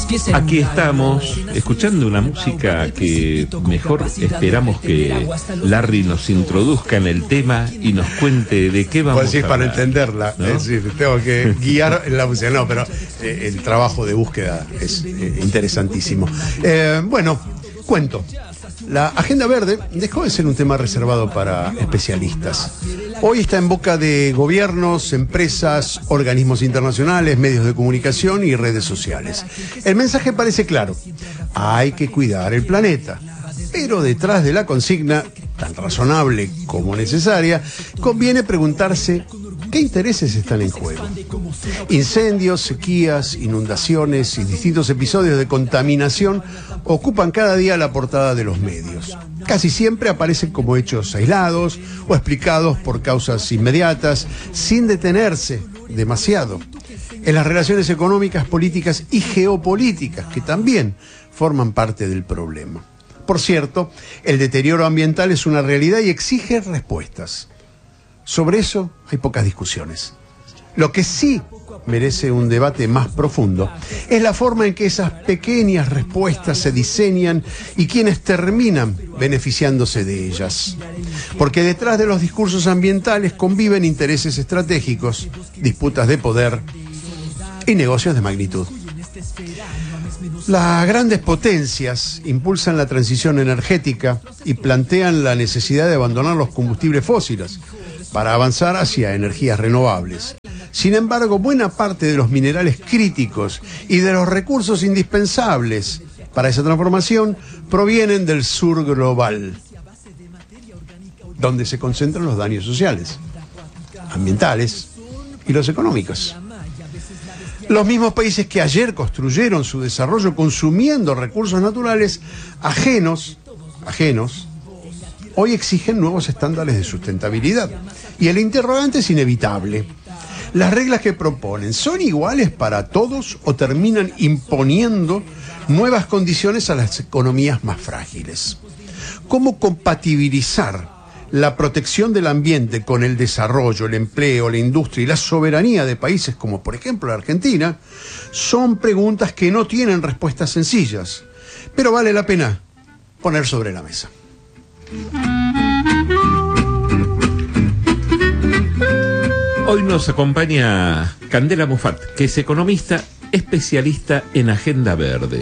Aquí estamos escuchando una música que mejor esperamos que Larry nos introduzca en el tema y nos cuente de qué vamos a hablar. Para entenderla, ¿no? Es decir, tengo que guiar en la música. No, pero el trabajo de búsqueda es interesantísimo. Bueno, cuento. La Agenda Verde dejó de ser un tema reservado para especialistas. Hoy está en boca de gobiernos, empresas, organismos internacionales, medios de comunicación y redes sociales. El mensaje parece claro: hay que cuidar el planeta. Pero detrás de la consigna, tan razonable como necesaria, conviene preguntarse qué intereses están en juego. Incendios, sequías, inundaciones y distintos episodios de contaminación ocupan cada día la portada de los medios. Casi siempre aparecen como hechos aislados o explicados por causas inmediatas, sin detenerse demasiado en las relaciones económicas, políticas y geopolíticas, que también forman parte del problema. Por cierto, el deterioro ambiental es una realidad y exige respuestas. Sobre eso hay pocas discusiones. Lo que sí merece un debate más profundo es la forma en que esas pequeñas respuestas se diseñan y quienes terminan beneficiándose de ellas. Porque detrás de los discursos ambientales conviven intereses estratégicos, disputas de poder y negocios de magnitud. Las grandes potencias impulsan la transición energética y plantean la necesidad de abandonar los combustibles fósiles para avanzar hacia energías renovables. Sin embargo, buena parte de los minerales críticos y de los recursos indispensables para esa transformación provienen del sur global, donde se concentran los daños sociales, ambientales y los económicos. Los mismos países que ayer construyeron su desarrollo consumiendo recursos naturales ajenos, hoy exigen nuevos estándares de sustentabilidad. Y el interrogante es inevitable. ¿Las reglas que proponen son iguales para todos o terminan imponiendo nuevas condiciones a las economías más frágiles? ¿Cómo compatibilizar la protección del ambiente con el desarrollo, el empleo, la industria y la soberanía de países como por ejemplo la Argentina? Son preguntas que no tienen respuestas sencillas, pero vale la pena poner sobre la mesa. Hoy nos acompaña Candela Muffat, que es economista especialista en Agenda Verde.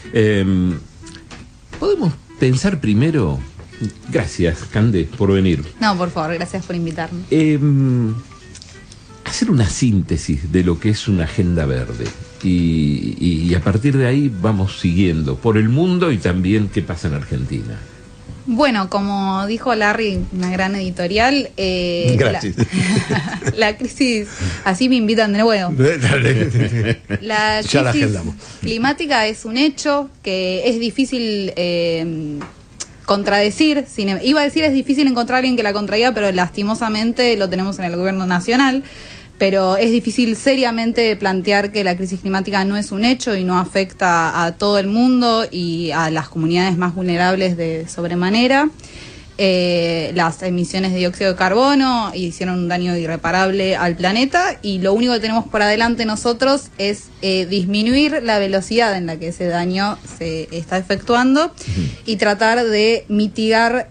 ¿Podemos pensar primero? Gracias, Cande, por venir. No, por favor, gracias por invitarme. Hacer una síntesis de lo que es una agenda verde y a partir de ahí vamos siguiendo por el mundo y también qué pasa en Argentina. Bueno, como dijo Larry, una gran editorial. Gracias. La crisis, así me invitan de nuevo. La crisis climática es un hecho que es difícil contradecir. Iba a decir es difícil encontrar a alguien que la contradiga, pero lastimosamente lo tenemos en el gobierno nacional. Pero es difícil seriamente plantear que la crisis climática no es un hecho y no afecta a todo el mundo y a las comunidades más vulnerables de sobremanera. Las emisiones de dióxido de carbono hicieron un daño irreparable al planeta y lo único que tenemos por adelante nosotros es disminuir la velocidad en la que ese daño se está efectuando y tratar de mitigar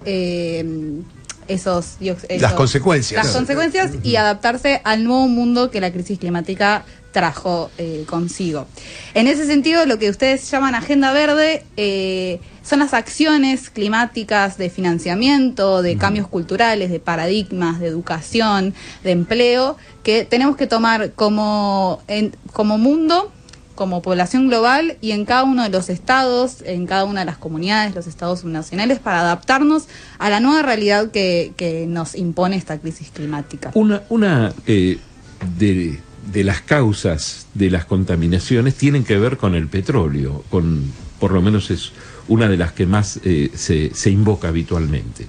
las consecuencias y adaptarse al nuevo mundo que la crisis climática trajo consigo. En ese sentido, lo que ustedes llaman Agenda Verde son las acciones climáticas de financiamiento, de cambios culturales, de paradigmas, de educación, de empleo, que tenemos que tomar como mundo, como población global y en cada uno de los estados, en cada una de las comunidades, los estados subnacionales, para adaptarnos a la nueva realidad que nos impone esta crisis climática. Una de las causas de las contaminaciones tienen que ver con el petróleo, por lo menos es una de las que más se invoca habitualmente.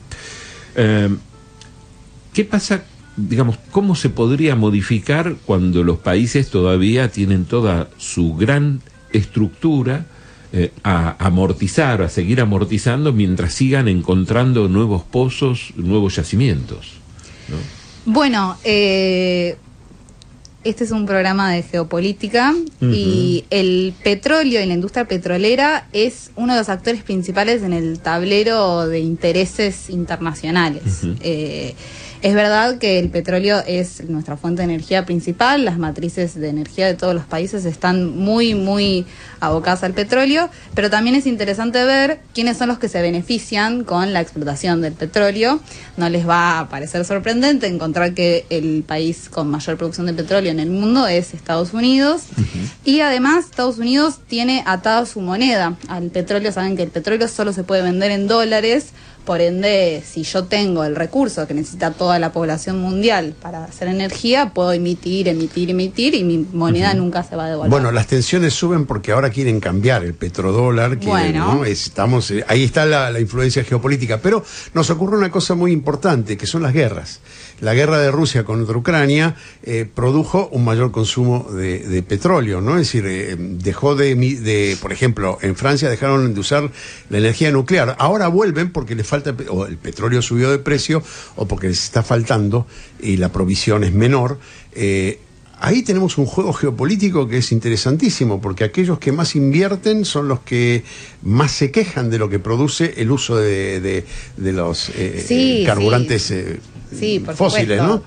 ¿Qué pasa? Digamos, ¿cómo se podría modificar cuando los países todavía tienen toda su gran estructura a amortizar, a seguir amortizando mientras sigan encontrando nuevos pozos, nuevos yacimientos, ¿no? Bueno, este es un programa de geopolítica y el petróleo y la industria petrolera es uno de los actores principales en el tablero de intereses internacionales. Es verdad que el petróleo es nuestra fuente de energía principal, las matrices de energía de todos los países están muy, muy abocadas al petróleo, pero también es interesante ver quiénes son los que se benefician con la explotación del petróleo. No les va a parecer sorprendente encontrar que el país con mayor producción de petróleo en el mundo es Estados Unidos, y además Estados Unidos tiene atada su moneda al petróleo. Saben que el petróleo solo se puede vender en dólares. Por ende, si yo tengo el recurso que necesita toda la población mundial para hacer energía, puedo emitir, y mi moneda nunca se va a devolver. Bueno, las tensiones suben porque ahora quieren cambiar el petrodólar. Bueno. ¿No? Ahí está la influencia geopolítica. Pero nos ocurre una cosa muy importante, que son las guerras. La guerra de Rusia contra Ucrania produjo un mayor consumo de petróleo, ¿no? Es decir, dejó por ejemplo, en Francia dejaron de usar la energía nuclear. Ahora vuelven porque les falta, o el petróleo subió de precio, o porque les está faltando y la provisión es menor. Ahí tenemos un juego geopolítico que es interesantísimo, porque aquellos que más invierten son los que más se quejan de lo que produce el uso de los carburantes fósiles, ¿no?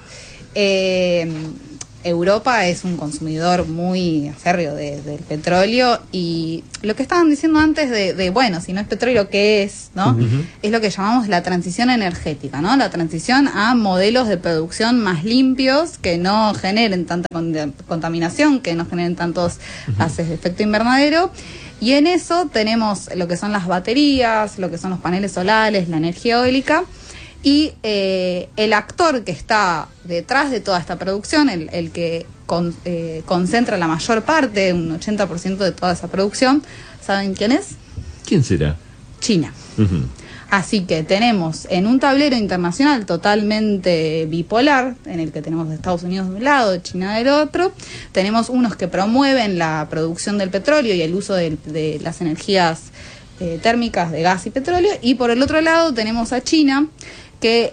Europa es un consumidor muy férreo del petróleo, y lo que estaban diciendo antes de bueno, si no es petróleo, ¿qué es? ¿No? Es lo que llamamos la transición energética, ¿no? La transición a modelos de producción más limpios, que no generen tanta contaminación, que no generen tantos gases de efecto invernadero. Y en eso tenemos lo que son las baterías, lo que son los paneles solares, la energía eólica. Y el actor que está detrás de toda esta producción, el que concentra la mayor parte, un 80% de toda esa producción, ¿saben quién es? ¿Quién será? China. Así que tenemos en un tablero internacional totalmente bipolar, en el que tenemos Estados Unidos de un lado, China del otro. Tenemos unos que promueven la producción del petróleo y el uso de las energías térmicas de gas y petróleo, y por el otro lado tenemos a China, que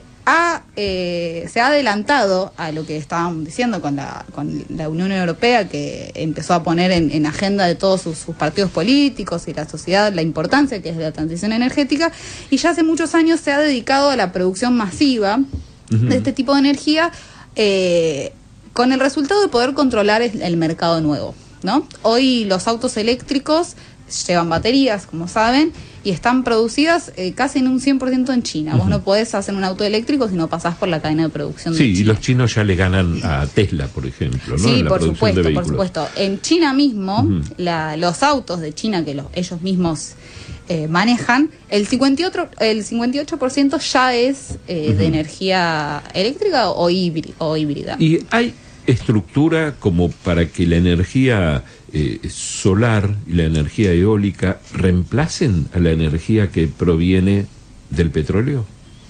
se ha adelantado a lo que estábamos diciendo con la Unión Europea, que empezó a poner en agenda de todos sus partidos políticos y la sociedad la importancia que es la transición energética, y ya hace muchos años se ha dedicado a la producción masiva de este tipo de energía, con el resultado de poder controlar el mercado nuevo, ¿no? Hoy los autos eléctricos llevan baterías, como saben, y están producidas casi en un 100% en China. Vos no podés hacer un auto electrico si no pasás por la cadena de producción de China. Sí, y los chinos ya le ganan a Tesla, por ejemplo, ¿no? Sí, en la por producción supuesto, de por vehículos. supuesto. En China mismo, los autos de China que ellos mismos manejan, el 58% ya es de energía eléctrica o híbrida. ¿Y hay estructura como para que la energía solar y la energía eólica reemplacen a la energía que proviene del petróleo?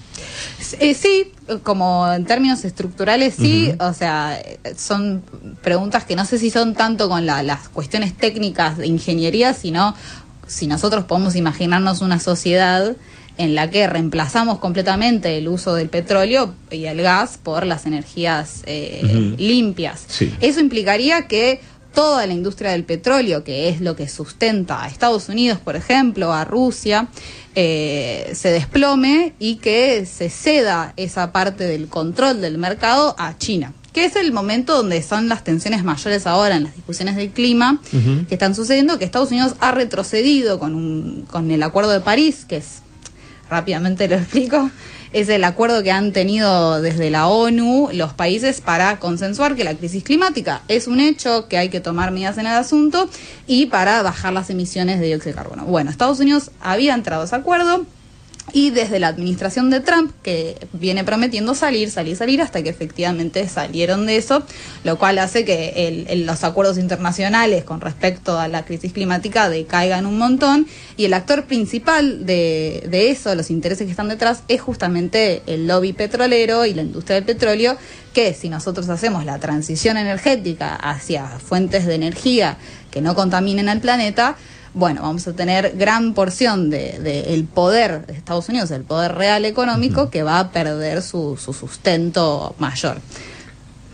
Sí, como en términos estructurales sí, o sea, son preguntas que no sé si son tanto con las cuestiones técnicas de ingeniería, sino si nosotros podemos imaginarnos una sociedad en la que reemplazamos completamente el uso del petróleo y el gas por las energías limpias. Sí. Eso implicaría que toda la industria del petróleo, que es lo que sustenta a Estados Unidos, por ejemplo, a Rusia, se desplome y que se ceda esa parte del control del mercado a China, que es el momento donde son las tensiones mayores ahora en las discusiones del clima que están sucediendo, que Estados Unidos ha retrocedido con el Acuerdo de París, que es, rápidamente lo explico, es el acuerdo que han tenido desde la ONU los países para consensuar que la crisis climática es un hecho, que hay que tomar medidas en el asunto y para bajar las emisiones de dióxido de carbono. Bueno, Estados Unidos había entrado a ese acuerdo y desde la administración de Trump, que viene prometiendo salir, hasta que efectivamente salieron de eso, lo cual hace que los acuerdos internacionales con respecto a la crisis climática decaigan un montón, y el actor principal de eso, los intereses que están detrás, es justamente el lobby petrolero y la industria del petróleo, que si nosotros hacemos la transición energética hacia fuentes de energía que no contaminen al planeta, bueno, vamos a tener gran porción el poder de Estados Unidos, el poder real económico, que va a perder su sustento mayor.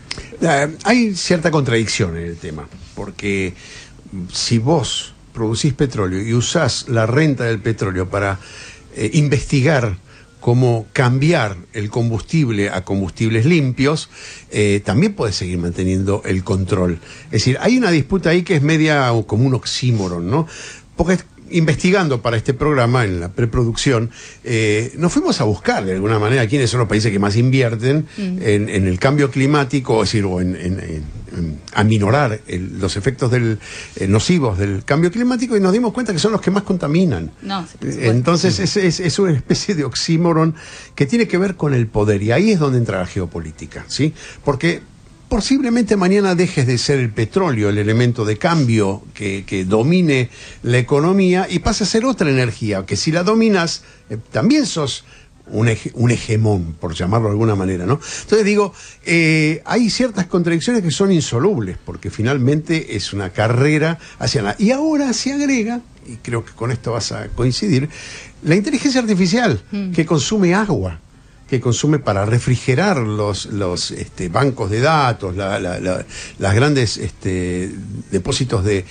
Hay cierta contradicción en el tema, porque si vos producís petróleo y usás la renta del petróleo para investigar cómo cambiar el combustible a combustibles limpios, también puedes seguir manteniendo el control. Es decir, hay una disputa ahí que es media como un oxímoron, ¿no? Porque investigando para este programa, en la preproducción, nos fuimos a buscar de alguna manera quiénes son los países que más invierten en el cambio climático, es decir, o en aminorar los efectos nocivos del cambio climático, y nos dimos cuenta que son los que más contaminan. No, sí, entonces es una especie de oxímoron que tiene que ver con el poder, y ahí es donde entra la geopolítica, ¿sí? Porque posiblemente mañana dejes de ser el petróleo el elemento de cambio que domine la economía y pase a ser otra energía, que si la dominas, también sos un hegemón, por llamarlo de alguna manera, ¿no? Entonces digo, hay ciertas contradicciones que son insolubles, porque finalmente es una carrera hacia nada. Y ahora se agrega, y creo que con esto vas a coincidir, la inteligencia artificial, que consume agua, que consume para refrigerar los bancos de datos, las grandes depósitos de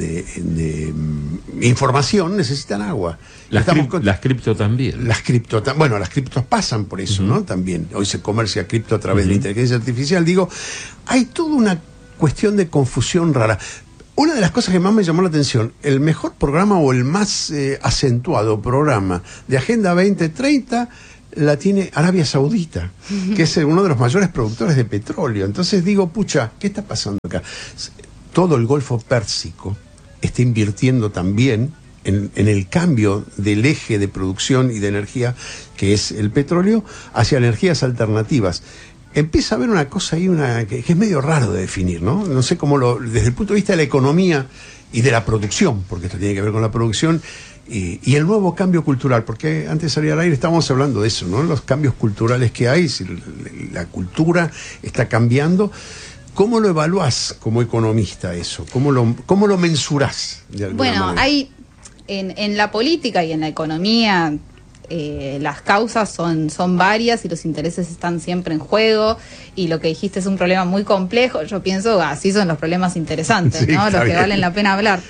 información necesitan agua. Las cripto también. Las criptos pasan por eso, ¿no? También. Hoy se comercia cripto a través de la inteligencia artificial. Digo, hay toda una cuestión de confusión rara. Una de las cosas que más me llamó la atención, el mejor programa o el más acentuado programa de Agenda 2030 la tiene Arabia Saudita, que es uno de los mayores productores de petróleo. Entonces digo, pucha, ¿qué está pasando acá? Todo el Golfo Pérsico está invirtiendo también en el cambio del eje de producción y de energía, que es el petróleo, hacia energías alternativas. Empieza a haber una cosa ahí que es medio raro de definir, ¿no? No sé cómo desde el punto de vista de la economía y de la producción, porque esto tiene que ver con la producción, y el nuevo cambio cultural, porque antes de salir al aire estábamos hablando de eso, ¿no? Los cambios culturales que hay, si la cultura está cambiando. ¿Cómo lo evaluás como economista eso? ¿Cómo lo mensurás de alguna manera? Hay en la política y en la economía las causas son varias y los intereses están siempre en juego, y lo que dijiste es un problema muy complejo. Yo pienso así son los problemas interesantes, sí, ¿no? Los que bien. valen la pena hablar.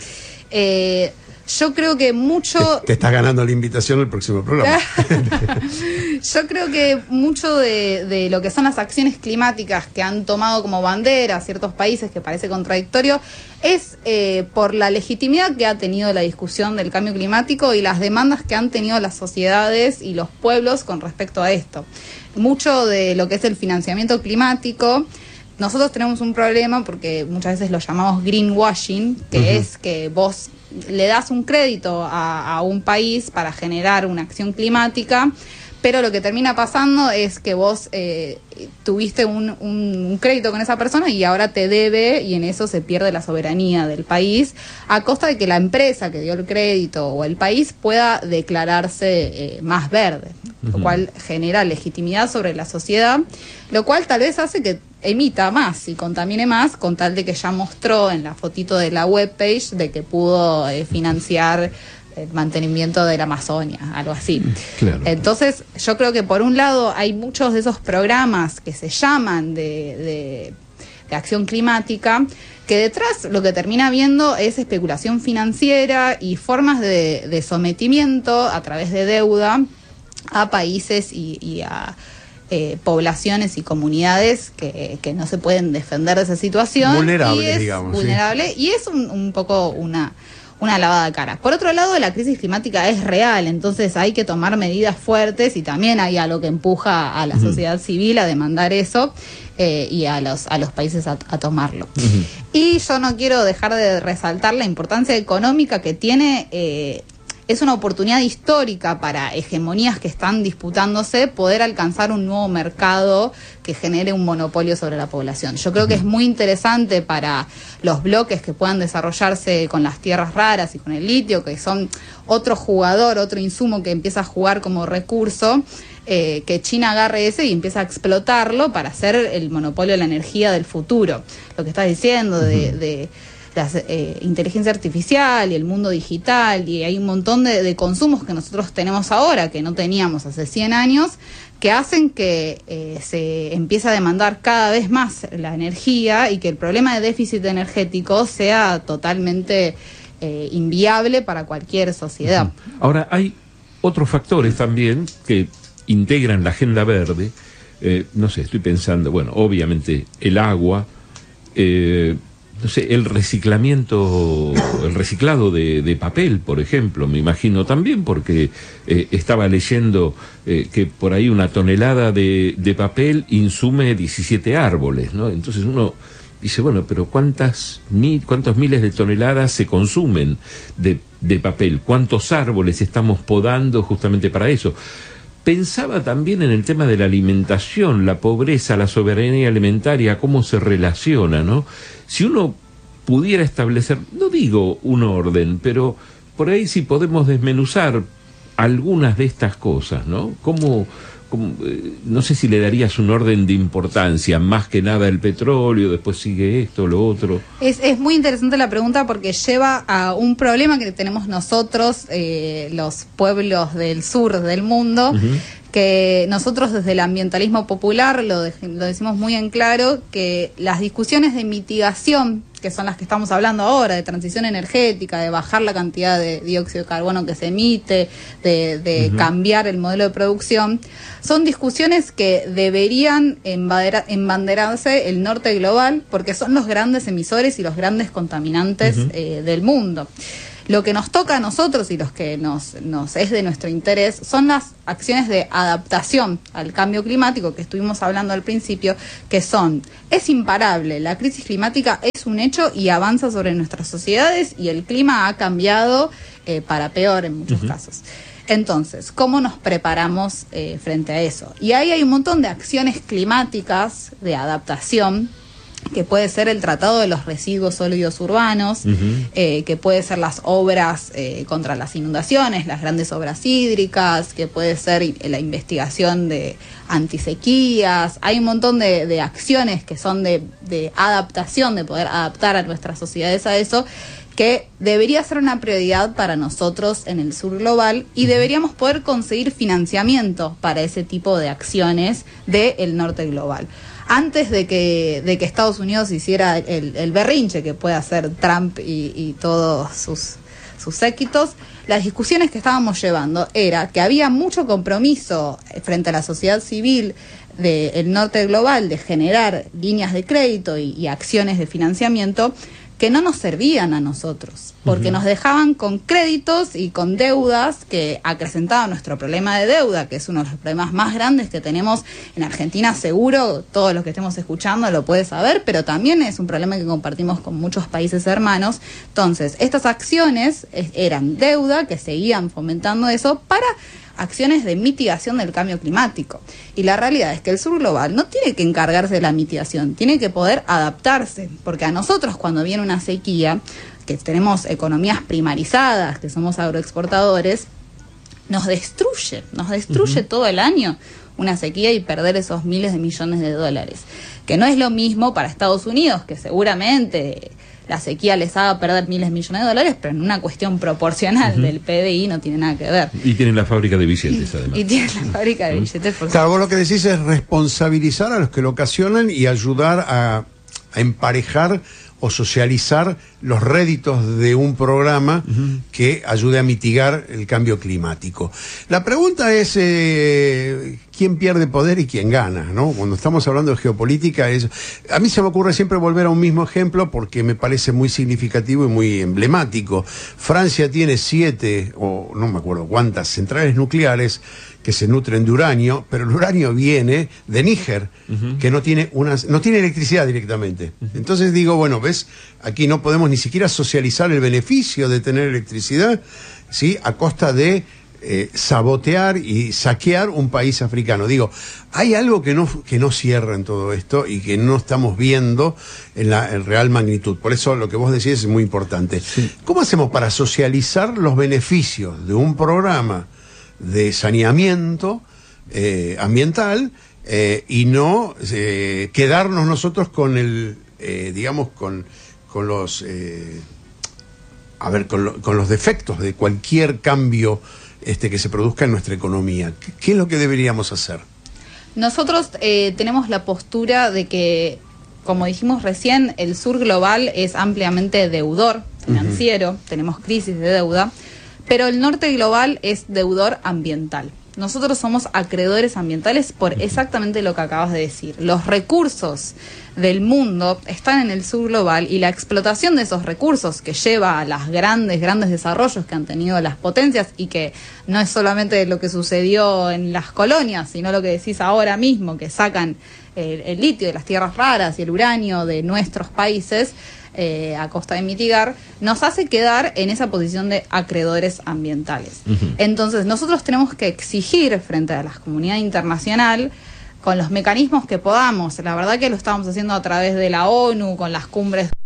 Yo creo que mucho... Te estás ganando la invitación al próximo programa. Yo creo que mucho de lo que son las acciones climáticas que han tomado como bandera ciertos países, que parece contradictorio, es por la legitimidad que ha tenido la discusión del cambio climático y las demandas que han tenido las sociedades y los pueblos con respecto a esto. Mucho de lo que es el financiamiento climático, nosotros tenemos un problema porque muchas veces lo llamamos greenwashing, que es que vos le das un crédito a un país para generar una acción climática, pero lo que termina pasando es que vos tuviste un crédito con esa persona y ahora te debe, y en eso se pierde la soberanía del país, a costa de que la empresa que dio el crédito o el país pueda declararse más verde, lo cual genera legitimidad sobre la sociedad, lo cual tal vez hace que emita más y contamine más, con tal de que ya mostró en la fotito de la webpage de que pudo financiar el mantenimiento de la Amazonia, algo así. Claro. Entonces, yo creo que por un lado hay muchos de esos programas que se llaman de acción climática, que detrás lo que termina viendo es especulación financiera y formas de sometimiento a través de deuda a países y a poblaciones y comunidades que no se pueden defender de esa situación. Vulnerables, digamos. Vulnerable, sí. Y es un poco una lavada de cara. Por otro lado, la crisis climática es real, entonces hay que tomar medidas fuertes, y también hay algo que empuja a la sociedad civil a demandar eso, y a los países a tomarlo. Y yo no quiero dejar de resaltar la importancia económica que tiene. Es una oportunidad histórica para hegemonías que están disputándose poder alcanzar un nuevo mercado que genere un monopolio sobre la población. Yo creo que es muy interesante para los bloques que puedan desarrollarse con las tierras raras y con el litio, que son otro jugador, otro insumo que empieza a jugar como recurso, que China agarre ese y empieza a explotarlo para hacer el monopolio de la energía del futuro. Lo que estás diciendo de la inteligencia artificial y el mundo digital, y hay un montón de consumos que nosotros tenemos ahora que no teníamos hace 100 años, que hacen que se empiece a demandar cada vez más la energía y que el problema de déficit energético sea totalmente inviable para cualquier sociedad. Ahora, hay otros factores también que integran la agenda verde. No sé, estoy pensando, bueno, obviamente el agua, no sé, el reciclado de papel, por ejemplo, me imagino también, porque estaba leyendo que por ahí una tonelada de papel insume 17 árboles, ¿no? Entonces uno dice, bueno, pero ¿cuántos miles de toneladas se consumen de papel? ¿Cuántos árboles estamos podando justamente para eso? Pensaba también en el tema de la alimentación, la pobreza, la soberanía alimentaria, cómo se relaciona, ¿no? Si uno pudiera establecer, no digo un orden, pero por ahí sí podemos desmenuzar algunas de estas cosas, ¿no? No sé si le darías un orden de importancia, más que nada el petróleo, después sigue esto, lo otro. Es muy interesante la pregunta porque lleva a un problema que tenemos nosotros, los pueblos del sur del mundo, que nosotros desde el ambientalismo popular lo decimos muy en claro, que las discusiones de mitigación, que son las que estamos hablando ahora, de transición energética, de bajar la cantidad de dióxido de carbono que se emite, de cambiar el modelo de producción, son discusiones que deberían embanderarse el norte global, porque son los grandes emisores y los grandes contaminantes del mundo. Lo que nos toca a nosotros y los que nos es de nuestro interés son las acciones de adaptación al cambio climático que estuvimos hablando al principio, que es imparable, la crisis climática es un hecho y avanza sobre nuestras sociedades y el clima ha cambiado para peor en muchos casos. Entonces, ¿cómo nos preparamos frente a eso? Y ahí hay un montón de acciones climáticas de adaptación, que puede ser el tratado de los residuos sólidos urbanos, que puede ser las obras contra las inundaciones, las grandes obras hídricas, que puede ser la investigación de antisequías. Hay un montón de acciones que son de adaptación, de poder adaptar a nuestras sociedades a eso, que debería ser una prioridad para nosotros en el sur global y deberíamos poder conseguir financiamiento para ese tipo de acciones del norte global. Antes de que Estados Unidos hiciera el berrinche que puede hacer Trump y todos sus séquitos, las discusiones que estábamos llevando era que había mucho compromiso frente a la sociedad civil del norte global de generar líneas de crédito y acciones de financiamiento que no nos servían a nosotros, porque nos dejaban con créditos y con deudas que acrecentaban nuestro problema de deuda, que es uno de los problemas más grandes que tenemos en Argentina, seguro, todos los que estemos escuchando lo pueden saber, pero también es un problema que compartimos con muchos países hermanos. Entonces, estas acciones eran deuda, que seguían fomentando eso, para acciones de mitigación del cambio climático. Y la realidad es que el sur global no tiene que encargarse de la mitigación, tiene que poder adaptarse, porque a nosotros cuando viene una sequía, que tenemos economías primarizadas, que somos agroexportadores, nos destruye todo el año una sequía y perder esos miles de millones de dólares. Que no es lo mismo para Estados Unidos, que seguramente la sequía les haga perder miles de millones de dólares, pero en una cuestión proporcional del PBI no tiene nada que ver. Y tienen la fábrica de billetes, además. Y tienen la fábrica de billetes, por Claro, vos lo que decís es responsabilizar a los que lo ocasionan y ayudar a emparejar o socializar los réditos de un programa que ayude a mitigar el cambio climático. La pregunta es quién pierde poder y quién gana, ¿no? Cuando estamos hablando de geopolítica, a mí se me ocurre siempre volver a un mismo ejemplo porque me parece muy significativo y muy emblemático. Francia tiene 7 o no me acuerdo cuántas centrales nucleares que se nutren de uranio, pero el uranio viene de Níger, que no tiene electricidad directamente. Entonces digo, bueno, ves, aquí no podemos ni siquiera socializar el beneficio de tener electricidad, ¿sí? A costa de sabotear y saquear un país africano. Digo, hay algo que no cierra en todo esto y que no estamos viendo en real magnitud. Por eso lo que vos decís es muy importante. Sí. ¿Cómo hacemos para socializar los beneficios de un programa de saneamiento ambiental y no quedarnos nosotros con con los defectos de cualquier cambio que se produzca en nuestra economía. ¿Qué es lo que deberíamos hacer? Nosotros tenemos la postura de que, como dijimos recién, el sur global es ampliamente deudor financiero, tenemos crisis de deuda, pero el norte global es deudor ambiental. Nosotros somos acreedores ambientales por exactamente lo que acabas de decir. Los recursos del mundo están en el sur global y la explotación de esos recursos que lleva a los grandes desarrollos que han tenido las potencias, y que no es solamente lo que sucedió en las colonias, sino lo que decís ahora mismo, que sacan el litio de las tierras raras y el uranio de nuestros países, a costa de mitigar, nos hace quedar en esa posición de acreedores ambientales. Entonces nosotros tenemos que exigir frente a la comunidad internacional, con los mecanismos que podamos. La verdad que lo estamos haciendo a través de la ONU, con las cumbres